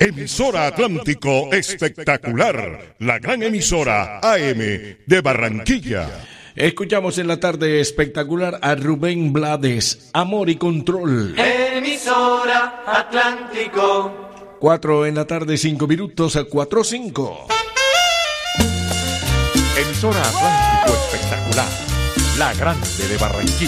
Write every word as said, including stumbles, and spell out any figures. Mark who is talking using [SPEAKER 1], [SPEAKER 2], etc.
[SPEAKER 1] Emisora Atlántico Espectacular, la gran emisora A M de Barranquilla.
[SPEAKER 2] Escuchamos en la tarde espectacular a Rubén Blades, Amor y Control.
[SPEAKER 3] Emisora Atlántico.
[SPEAKER 2] Cuatro en la tarde, cinco minutos a cuatro cinco.
[SPEAKER 4] Emisora Atlántico Espectacular, la grande de Barranquilla.